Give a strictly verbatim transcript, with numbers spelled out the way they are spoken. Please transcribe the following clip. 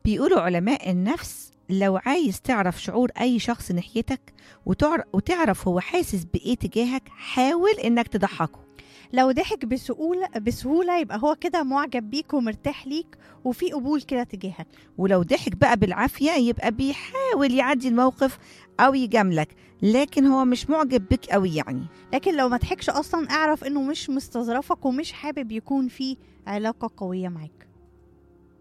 بيقولوا علماء النفس لو عايز تعرف شعور أي شخص ناحيتك وتعر- وتعرف هو حاسس بإيه تجاهك، حاول إنك تضحكه. لو ضحك بسهولة بسهولة يبقى هو كده معجب بيك ومرتاح ليك وفي قبول كده تجاهك. ولو ضحك بقى بالعافية يبقى بيحاول يعدي الموقف أو يجاملك، لكن هو مش معجب بك قوي يعني. لكن لو ما ضحكش أصلا اعرف إنه مش مستظرفك ومش حابب يكون في علاقة قوية معاك.